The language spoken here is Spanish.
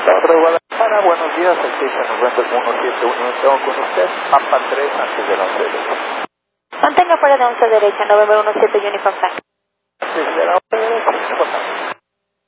Torre Guadalajara, buenos días, el Station November 171 con usted, mapa 3 antes del 11 de Mantenga fuera de 11 derecha, November 17 Uniform Tango.